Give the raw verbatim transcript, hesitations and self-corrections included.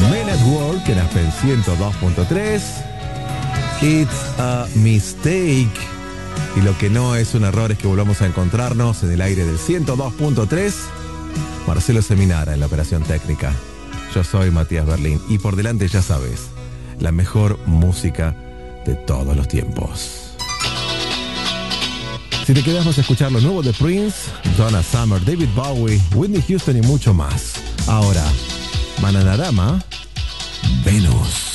Men at Work en Aspen ciento dos punto tres. It's a Mistake. Y lo que no es un error es que volvamos a encontrarnos en el aire del ciento dos punto tres. Marcelo Seminara en la operación técnica. Yo soy Matías Berlín y por delante ya sabes, la mejor música de todos los tiempos. Si te quedas vas a escuchar lo nuevo de Prince, Donna Summer, David Bowie, Whitney Houston y mucho más. Ahora, Bananarama, Venus.